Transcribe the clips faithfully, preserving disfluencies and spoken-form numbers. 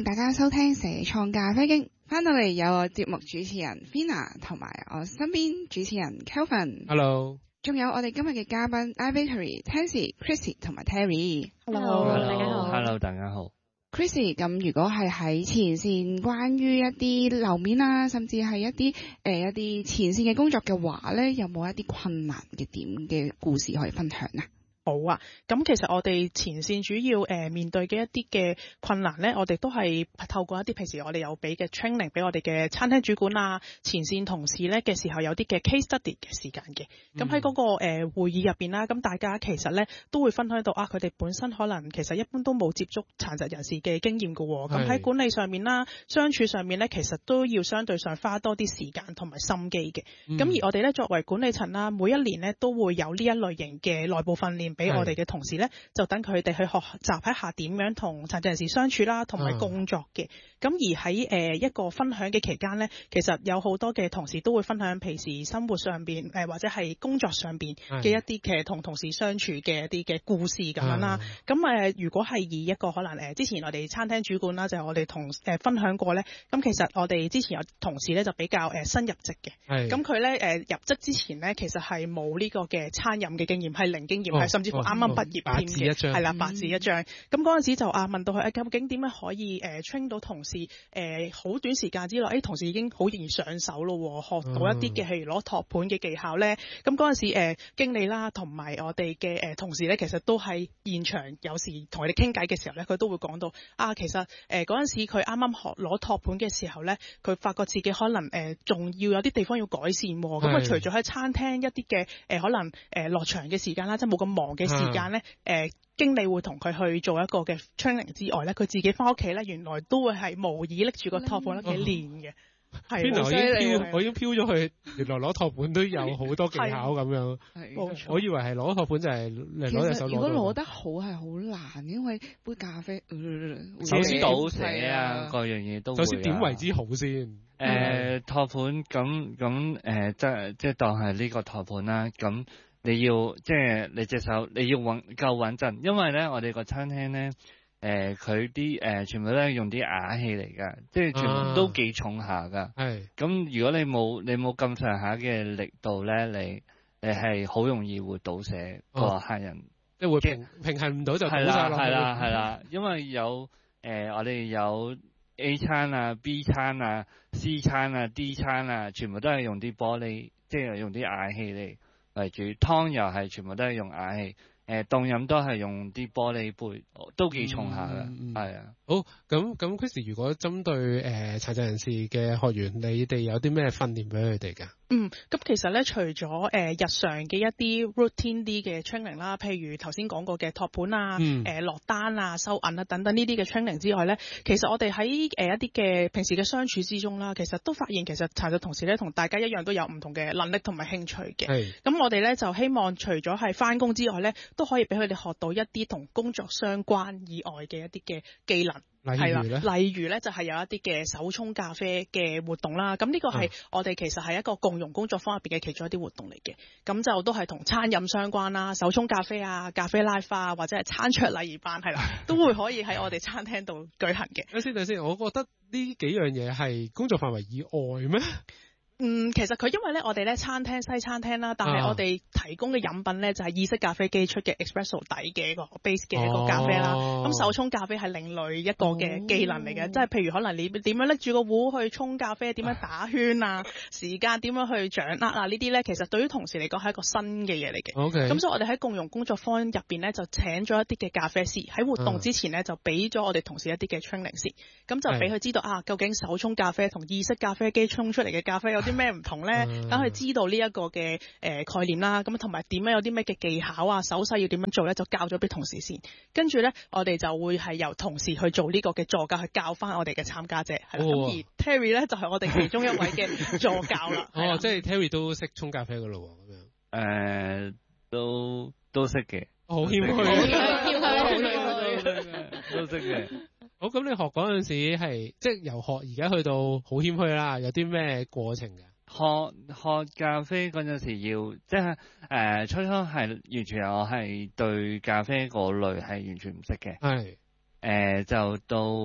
迎大家收聽社創咖啡經，翻到嚟有我節目主持人 Fina 同埋我身邊主持人 Kelvin。Hello。仲有我哋今日嘅嘉賓 iVictory、Tansy、Chrissy 同埋 Terry。Hello， 大家好。Hello， 大家好。 Chrissy， 咁如果係喺前線，關於一啲樓面啊，甚至係一啲誒、呃、一啲前線嘅工作嘅話咧，有冇一啲困難嘅點嘅故事可以分享啊？ 好啊，咁其實我哋前線主要誒、呃、面對嘅一啲嘅困難咧，我哋都係透過一啲平時我哋有俾嘅 training 俾我哋嘅餐廳主管啊、前線同事咧嘅時候有啲嘅 case study 嘅時間嘅。咁喺嗰個誒、呃、會議入邊啦，咁大家其實咧都會分享到啊，佢哋本身可能其實一般都冇接觸殘疾人士嘅經驗㗎喎。咁喺管理上面啦、相處上面咧，其實都要相對上花多啲時間同埋心機嘅。咁、嗯、而我哋咧作為管理層啦，每一年咧都會有呢一類型嘅內部訓練。俾我哋嘅同事咧，就等佢哋去學習一下點樣同殘疾人士相處啦，同埋工作嘅。咁、嗯、而喺誒、呃、一個分享嘅期間咧，其實有好多嘅同事都會分享平時生活上邊誒、呃、或者係工作上邊嘅一啲嘅同同事相處嘅一啲嘅故事咁樣啦。咁、嗯、誒、呃、如果係以一個可能誒、呃、之前我哋餐廳主管啦，就係、是、我哋同誒、呃、分享過咧。咁其實我哋之前有同事咧就比較誒、呃、新入職嘅。咁佢咧誒入職之前咧，其實係冇呢個嘅餐飲嘅經驗，係零經驗，係、哦、甚至乎啱啱畢業添嘅，係啦，白紙一張。咁嗰陣時就啊問到佢，究竟點樣可以誒 train 到同事誒好、呃、短時間之內，誒、哎、同事已經好容易上手咯，學到一啲嘅譬如攞托盤嘅技巧咧。咁嗰陣時誒、呃、經理啦，同埋我哋嘅誒同事咧，其實都喺現場，有時同佢哋傾偈嘅時候咧，佢都會講到啊，其實誒嗰陣時佢啱啱學攞托盤嘅時候咧，佢發覺自己可能誒仲、呃、要有啲地方要改善。咁啊，除咗喺餐廳一啲嘅誒可能誒落場嘅時間啦，即係冇咁忙嘅時間咧，誒、呃、經理會同佢去做一個嘅 training 之外咧，佢自己翻屋企咧，原來都會係模擬拎住個托盤喺屋企練嘅。係， 我已經飄，我已經飄咗去，原來攞托盤都有好多技巧咁樣。冇錯，我以為係攞托盤就係嚟攞隻手攞。 如果攞得好係好難，因為杯咖啡，呃、 首先倒瀉啊，各樣嘢都會、啊。首先點為之好先？誒、呃，托盤咁咁誒，即係即係當係呢個托盤啦。咁你要即係你隻手你要穩夠穩陣，因為咧我哋個餐廳咧。誒佢啲誒全部都係用啲瓦器嚟㗎，即係全部都幾重下㗎。係、啊，咁如果你冇你冇咁上下嘅力度咧，你你係好容易會倒瀉個客人，啊、即係會平平衡唔到就倒曬落去。係啦係啦，因為有誒、呃、我哋有 A 餐啊、B 餐啊、C 餐啊、D 餐啊，全部都係用啲玻璃，即係用啲瓦器嚟為主。湯又係全部都係用瓦器。誒凍飲都係用啲玻璃杯，都幾重下嘅，係、嗯、啊。 好，咁咁 Chris， 如果針對誒、呃、殘疾人士嘅學員，你哋有啲咩訓練俾佢哋㗎？ 嗯，咁其實咧，除咗誒、呃、日常嘅一啲 routine 啲嘅 training 啦，譬如頭先講過嘅托盤啊、誒、呃、落單啊、收銀啊等等呢啲嘅 training 之外咧，其實我哋喺誒一啲嘅平時嘅相處之中啦，其實都發現其實殘疾同事咧同大家一樣都有唔同嘅能力同埋興趣嘅。係。咁我哋咧就希望除咗係返工之外咧，都可以俾佢哋學到一啲同工作相關以外嘅一啲嘅技能。係啦，例如咧就係、是、有一啲嘅手沖咖啡嘅活動啦，咁呢個係我哋其實係一個共融工作坊入邊嘅其中一啲活動嚟嘅，咁就都係同餐飲相關啦，手沖咖啡啊、咖啡拉花啊，或者係餐桌禮儀班，係啦，都會可以喺我哋餐廳度舉行嘅。 等先等先，我覺得呢幾樣嘢係工作範圍以外咩？ 嗯，其實佢因為咧，我哋咧餐廳西餐廳啦，但係我哋提供嘅飲品咧就係意式咖啡機出嘅 espresso 底嘅一個 base 嘅一個咖啡啦。咁、哦、手沖咖啡係另類一個嘅技能嚟嘅，即、哦、係譬如可能你點樣拎住個壺去沖咖啡，點樣打圈啊，時間點樣去掌握啊，呢啲咧其實對於同事嚟講係一個新嘅嘢嚟嘅。OK。咁所以我哋喺共融工作坊入邊咧就請咗一啲嘅咖啡師喺活動之前咧就俾咗我哋同事一啲嘅 training 先，咁就俾佢知道啊，究竟手沖咖啡同意式咖啡機沖出嚟嘅咖啡有啲咩唔同咧？等佢知道呢一個嘅誒、呃、概念啦，咁同埋點樣有啲咩嘅技巧啊、手勢要點樣做咧，就教咗俾同事先。跟住咧，我哋就會係由同事去做呢個嘅助教，去教翻我哋嘅參加者。係啦，咁、哦、而 Terry 咧就係、是、我哋其中一位嘅助教啦。 哦，即係 Terry 都識沖咖啡噶咯喎，咁樣。誒、 呃，都都識嘅。 好謙虛啊！ 謙虛，都識嘅。 好，咁你學嗰陣時係即係由學而家去到好謙虛啦，有啲咩過程㗎？ 學學咖啡嗰陣時要即係誒、呃、初初係完全我係對咖啡嗰類係完全唔識嘅。係誒、呃、就到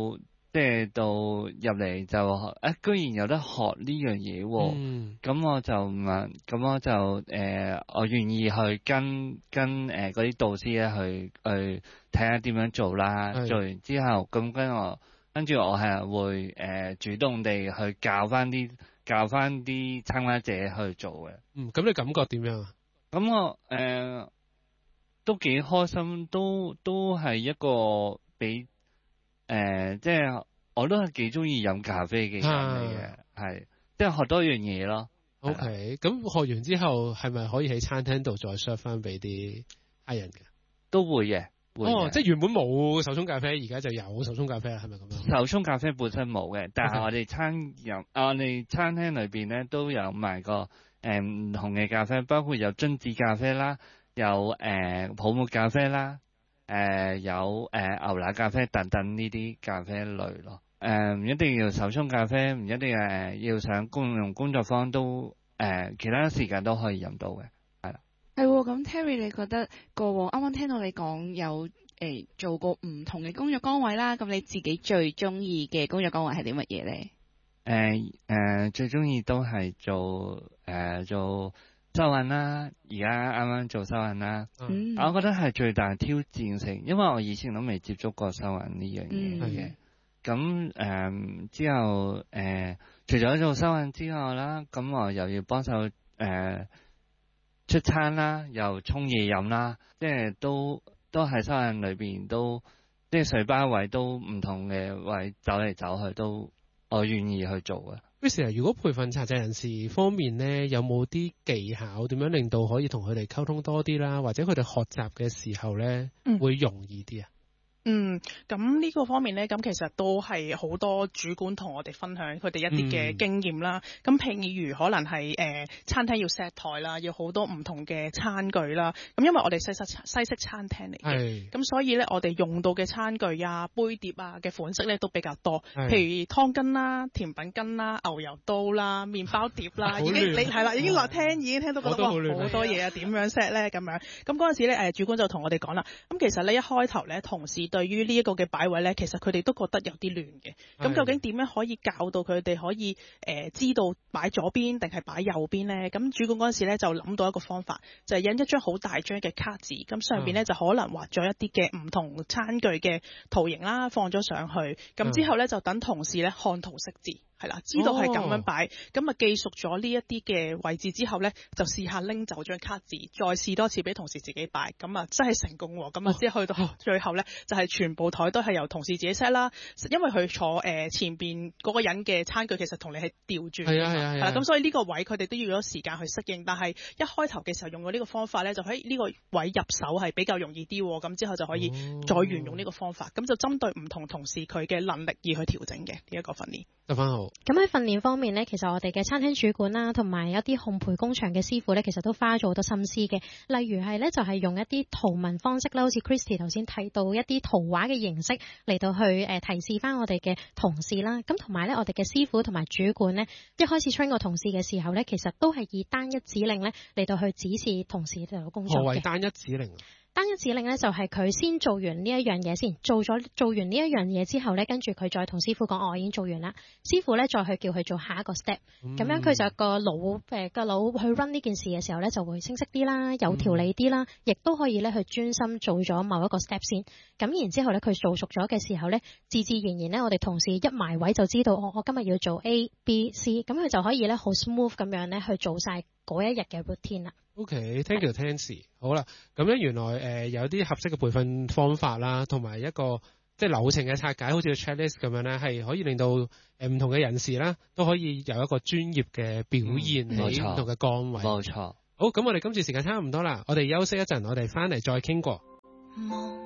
即係到入嚟就誒、啊，居然有得學呢樣嘢喎。咁、嗯、我就問，咁我就誒、呃，我願意去跟跟誒嗰啲導師咧去去睇下點樣做啦。是做完之後，咁跟我跟住我係會誒、呃、主動地去教翻啲教翻啲參加者去做嘅。 嗯，咁你感覺點樣啊？ 咁我誒、呃、都幾開心，都都係一個比誒、呃、即係我都係幾中意飲咖啡嘅人嚟嘅，係、啊、即係學多樣嘢咯。 OK，咁學完之後係咪可以喺餐廳度再 serve 翻俾啲客人嘅？ 都會嘅。 哦，即係原本冇手沖咖啡，而家就有手沖咖啡啦，係咪咁樣？ 手沖咖啡本身冇嘅，但係我哋餐飲， Okay. 我哋餐廳裏邊咧都有賣過誒唔同嘅咖啡，包括有榛子咖啡啦，有誒、呃、泡沫咖啡啦，誒、呃、有誒、呃、牛奶咖啡等等呢啲咖啡類咯。誒、呃、唔一定要手沖咖啡，唔一定誒要上公用工作坊都誒、呃、其他時間都可以飲到嘅。 係喎，咁 Terry 你覺得過往啱啱聽到你講有誒、欸、做過唔同嘅工作崗位啦，咁你自己最中意嘅工作崗位係啲乜嘢咧？ 誒誒、呃呃、最中意都係做誒、呃、做收銀啦，而家啱啱做收銀啦。嗯，我覺得係最大挑戰性，因為我以前都未接觸過收銀呢樣嘢嘅。咁誒、嗯呃、之後誒、呃、除咗做收銀之外啦，咁我又要幫手誒。呃出餐啦，又沖嘢飲啦，即係都都喺收銀裏邊都，即係水吧位都唔同嘅位走嚟走去都，我願意去做嘅。 Chris，如果培訓殘疾人士方面咧，有冇啲技巧點樣令到可以同佢哋溝通多啲啦，或者佢哋學習嘅時候咧、嗯、會容易啲啊？嗯， 咁呢個方面呢，咁其實都係好多主管同我哋分享佢哋一啲嘅經驗啦。咁、嗯、譬如可能係誒、呃、餐廳要 set 台啦，要好多唔同嘅餐具啦。咁因為我哋西式西式餐廳嚟嘅，咁是所以呢，我哋用到嘅餐具啊、杯碟啊嘅款式呢都比較多。是譬如湯羹啦、甜品羹啦、牛油刀啦、麵包碟啦，已經你係啦，已經落聽已經聽到覺得哇好多嘢啊，點樣 set 呢？咁樣。咁嗰陣時呢，誒主管就同我哋講啦。咁其實呢，一開頭呢，同事對於呢一個嘅擺位咧，其實佢哋都覺得有啲亂嘅。咁究竟點樣可以教到佢哋可以誒、呃、知道擺左邊定係擺右邊咧？咁主管嗰陣時咧就諗到一個方法，就係、是、印一張好大張嘅卡紙，咁上邊咧就可能畫咗一啲嘅唔同餐具嘅圖形啦，放咗上去。咁之後咧就等同事咧看圖識字。係啦，知道係咁樣擺，咁啊、哦、記熟咗呢一啲嘅位置之後咧，就試下拎走張卡紙，再試多次俾同事自己擺，咁啊真係成功喎！咁啊之後去到最後咧，就係、是、全部台都係由同事自己 set 啦，因為佢坐誒、呃、前邊嗰個人嘅餐具其實同你係調轉，係啊係啊係啦，咁所以呢個位佢哋都要咗時間去適應，但係一開頭嘅時候用咗呢個方法咧，就喺呢個位入手係比較容易啲，咁之後就可以再沿用呢個方法，咁、哦、就針對唔同同事佢嘅能力而去調整嘅呢一個訓練。 得返好。 咁喺訓練方面呢，其實我哋嘅餐廳主管啦，同埋一啲烘焙工場嘅師傅呢，其實都花咗好多心思嘅。例如係呢，就係用一啲圖文方式啦，好似 Christy 頭先提到一啲圖畫嘅形式嚟到去誒提示翻我哋嘅同事啦。咁同埋呢，我哋嘅師傅同埋主管呢，一開始 train 個同事嘅時候呢，其實都係以單一指令呢嚟到去指示同事喺度工作嘅。 何謂單一指令？ 單一指令咧就係佢先做完呢一樣嘢先，做咗做完呢一樣嘢之後咧，跟住佢再同師傅講，我已經做完啦。師傅咧再去叫佢做下一個 step，咁、嗯、樣佢就個腦誒個腦去 run 呢件事嘅時候咧，就會清晰啲啦，有條理啲啦，亦都、嗯、可以咧去專心做咗某一個 step 先。咁然之後咧，佢做熟咗嘅時候咧，自自然然咧，我哋同事一埋位就知道，我我今日要做 A、B、C， 咁佢就可以咧好 smooth 咁樣咧去做晒嗰一日嘅 routine 啦。 OK，thank you，Tansy。好啦，咁咧原來誒、呃、有啲合適嘅培訓方法啦，同埋一個即係流程嘅拆解，好似個 checklist 咁樣咧，係可以令到誒唔同嘅人士啦，都可以有一個專業嘅表現喺唔同嘅崗位。 冇錯。 好，咁我哋今次時間差唔多啦，我哋休息一陣，我哋翻嚟再傾過。